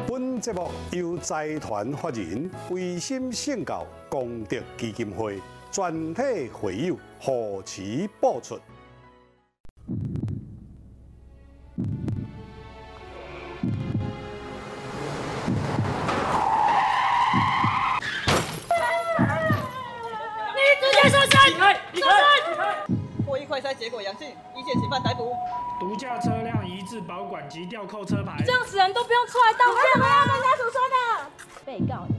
本节目由财团法人维心圣教功德基金会全体会友护持播出。 获益快筛结果阳性，一线嫌犯逮捕。 毒驾车辆移至保管及吊扣车牌。 这样死人都不用出来道歉了。他们家属说的。被告